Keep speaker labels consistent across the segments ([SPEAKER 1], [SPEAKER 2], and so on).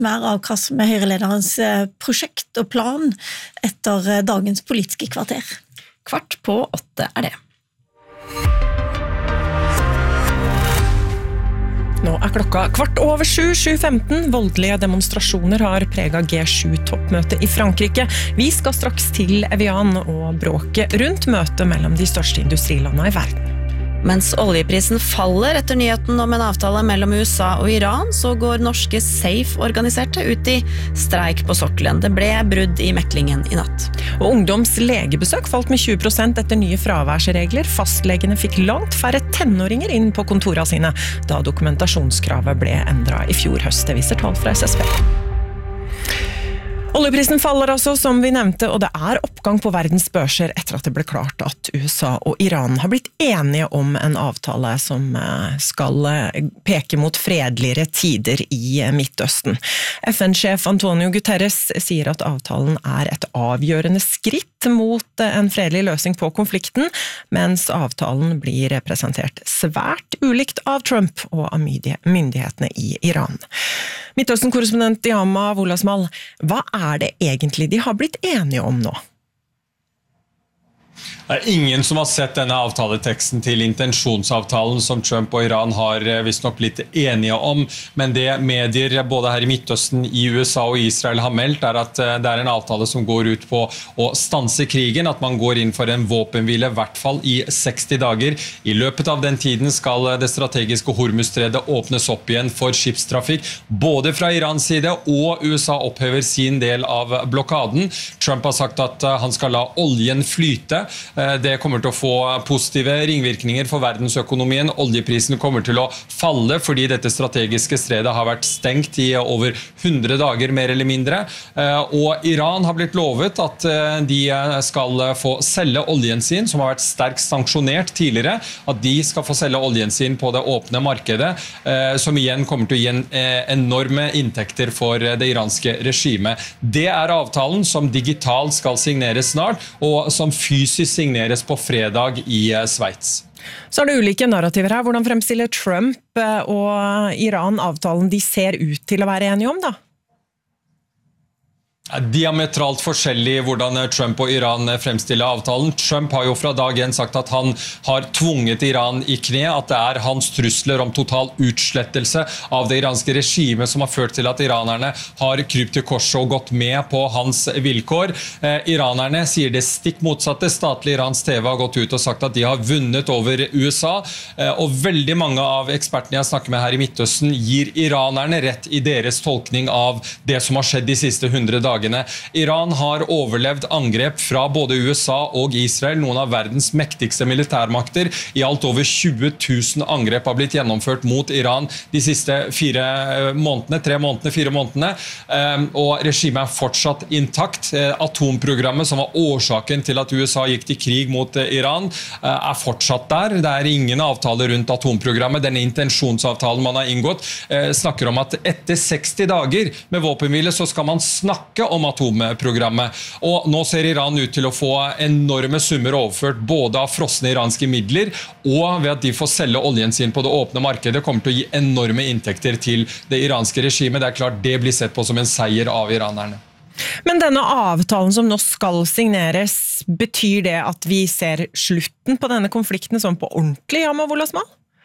[SPEAKER 1] mer av hva som Høyre-lederens prosjekt og plan etter dagens politiske kvarter.
[SPEAKER 2] 7:15 det. Nå klokka 7:15. 7:15. Voldelige demonstrasjoner har preget G7-toppmøtet i Frankrike. Vi skal straks til Evian og bråket rundt møtet mellom de største industrilandene i verden.
[SPEAKER 3] Mens oljeprisen faller etter nyheten om en avtale mellom USA og Iran, så går norske SAFE-organiserte ut i streik på sokkelen. Det ble brudd i meklingen i natt.
[SPEAKER 2] Og ungdoms legebesøk falt med 20% etter nye fraværsregler. Fastlegene fikk langt færre tenåringer inn på kontorene sine, da dokumentasjonskravet ble endret i fjor høst. Det viser tall fra SSB. Oljeprisen faller altså, som vi nevnte, og det oppgang på verdens børser etter at det ble klart at USA og Iran har blitt enige om en avtale som skal peke mot fredeligere tider i Midtøsten. FN-sjef Antonio Guterres sier at avtalen et avgjørende skritt mot en fredelig løsning på konflikten, mens avtalen blir presentert svært ulikt av Trump og av myndighetene i Iran. Midtøsten-korrespondent Diama Wolasmal, hva det egentlig de har blitt enige om nå?
[SPEAKER 4] Det ingen som har sett denne avtaleteksten til intensjonsavtalen som Trump og Iran har visst nok blitt enige om, men det medier både her i Midtøsten, i USA og Israel har meldt at det en avtale som går ut på å stanse krigen, at man går inn for en våpenhvile I hvert fall i 60 dager. I løpet av den tiden skal det strategiske Hormuzstredet åpnes opp igjen for skipstrafikk, både fra Irans side og USA opphever sin del av blokaden. Trump har sagt at han skal la oljen flyte. Det kommer til å få positive ringvirkninger for verdensøkonomien. Oljeprisen kommer til å falle fordi dette strategiske stredet har vært stengt I over 100 dager, mer eller mindre. Og Iran har blitt lovet at de skal få selge oljen sin, som har vært sterkt sanksjonert tidligere, at de skal få selge oljen sin på det åpne markedet, som igjen kommer til å gi enorme inntekter for det iranske regimet. Det avtalen som digitalt skal signeres snart, og som fysisk signeres på fredag I Sveits.
[SPEAKER 2] Så det ulike narrativer her. Hvordan fremstiller Trump og Iran avtalen de ser ut til å være enige om da?
[SPEAKER 4] Diametralt forskjellig hvordan Trump og Iran fremstiller avtalen. Trump har jo fra dag 1 sagt at han har tvunget Iran I kne, at det hans trusler om total utslettelse av det iranske regimet som har ført til at iranerne har krypt til korset og gått med på hans vilkår. Iranerne sier det stikk motsatte. Statlig Irans TV har gått ut og sagt at de har vunnet over USA, og veldig mange av ekspertene jeg snakker med her I Midtøsten gir iranerne rett I deres tolkning av det som har skjedd de siste 100 dager. Iran har overlevd angrep fra både USA og Israel, noen av verdens mektigste militærmakter. I alt over 20 000 angrep har blitt gjennomført mot Iran de siste 4 månedene, og regimet fortsatt intakt. Atomprogrammet, som var årsaken til at USA gikk til krig mot Iran, fortsatt der. Det ingen avtale rundt atomprogrammet. Denne intensjonsavtalen man har inngått snakker om at etter 60 dager med våpenhvile så skal man snakke om atomprogrammet. Og nå ser Iran ut til å få enorme summer overført både av frosne iranske midler og ved at de får selge oljen sin på det åpne markedet, kommer til å gi enorme inntekter til det iranske regimet. Det klart det blir sett på som en seier av iranerne.
[SPEAKER 2] Men denne avtalen som nå skal signeres, betyr det at vi ser slutten på denne konflikten sånn på ordentlig, Diama Wolasmal?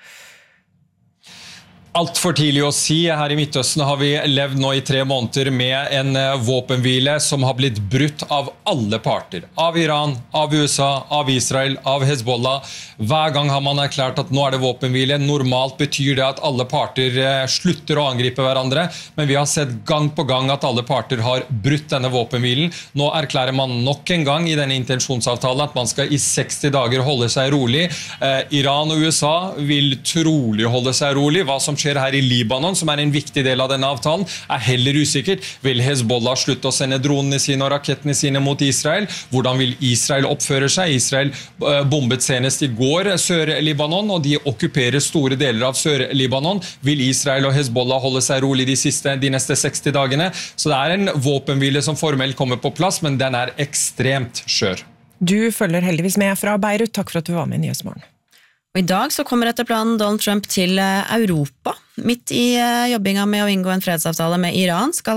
[SPEAKER 4] Alt for tidlig å si. Her I Midtøsten har vi levd nå I 3 måneder med en våpenhvile som har blitt brutt av alle parter. Av Iran, av USA, av Israel, av Hezbollah. Hver gang har man erklært at nå det våpenhvile. Normalt betyr det at alle parter slutter å angripe hverandre, men vi har sett gang på gang at alle parter har brutt denne våpenhvilen. Nå erklærer man nok en gang I denne intensjonsavtalen at man skal I 60 dager holde seg rolig. Iran og USA vil trolig holde seg rolig. Hva som skjer her I Libanon, som en viktig del av denne avtalen, heller usikkert. Vil Hezbollah slutte å sende dronene sine og rakettene sine mot Israel? Hvordan vil Israel oppføre seg? Israel bombet senest I går Sør-Libanon, og de okkuperer store deler av Sør-Libanon. Vil Israel og Hezbollah holde seg rolig de neste 60 dagene? Så det en våpenhvile som formelt kommer på plass, men den ekstremt skjør.
[SPEAKER 2] Du følger heldigvis med fra Beirut. Takk for at du var med I Nyhetsmorgen.
[SPEAKER 3] Og i dag så kommer etter planen Donald Trump til Europa. Midt i jobbinga med å inngå en fredsavtale med Iran skal